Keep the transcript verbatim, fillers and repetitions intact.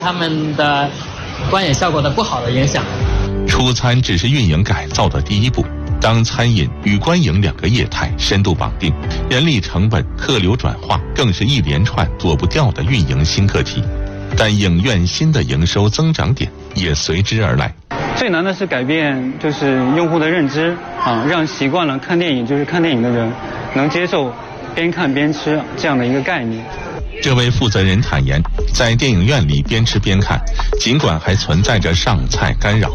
他们的观影效果的不好的影响。 出餐只是运营改造的第一步，当餐饮与观影两个业态深度绑定，人力成本、客流转化更是一连串躲不掉的运营新课题。但影院新的营收增长点也随之而来。 最难的是改变就是用户的认知啊，让习惯了看电影就是看电影的人能接受边看边吃这样的一个概念。 这位负责人坦言，在电影院里边吃边看，尽管还存在着上菜干扰，